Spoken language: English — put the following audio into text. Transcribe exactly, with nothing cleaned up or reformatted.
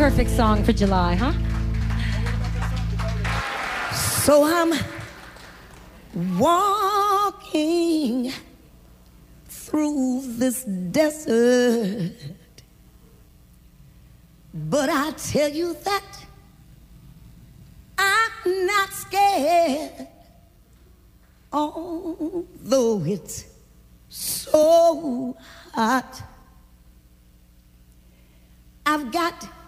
perfect song for July, huh? So I'm walking through this desert, but I tell you that I'm not scared, although it's so hot. I've got